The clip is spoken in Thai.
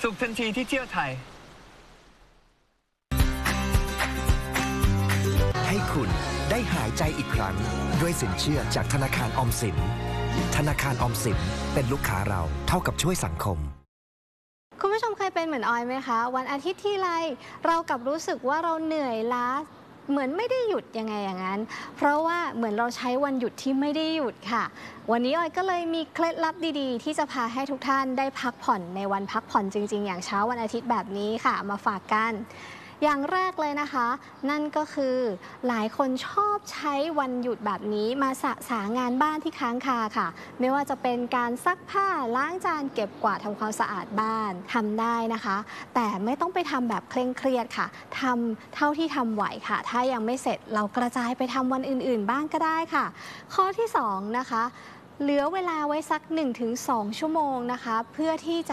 สุขทันทีที่เที่ยวไทยให้คุณได้หายใจอีกครั้งด้วยสินเชื่อจากธนาคารออมสินธนาคารออมสินเป็นลูกค้าเราเท่ากับช่วยสังคมคุณผู้ชมเคยเป็นเหมือนออยไหมคะวันอาทิตย์ที่ไรเรากลับรู้สึกว่าเราเหนื่อยล้าเหมือนไม่ได้หยุดยังไงอย่างนั้นเพราะว่าเหมือนเราใช้วันหยุดที่ไม่ได้หยุดค่ะวันนี้ออยก็เลยมีเคล็ดลับดีๆที่จะพาให้ทุกท่านได้พักผ่อนในวันพักผ่อนจริงๆอย่างเช้าวันอาทิตย์แบบนี้ค่ะมาฝากกันอย่างแรกเลยนะคะนั่นก็คือหลายคนชอบใช้วันหยุดแบบนี้มาสะสางงานบ้านที่ค้างคาค่ะไม่ว่าจะเป็นการซักผ้าล้างจานเก็บกวาดทำความสะอาดบ้านทำได้นะคะแต่ไม่ต้องไปทำแบบเคร่งเครียดค่ะทำเท่าที่ทำไหวค่ะถ้ายังไม่เสร็จเรากระจายไปทำวันอื่นๆบ้างก็ได้ค่ะข้อที่2นะคะเหลือเวลาไว้สัก 1-2 ชั่วโมงนะคะเพื่อที่จะ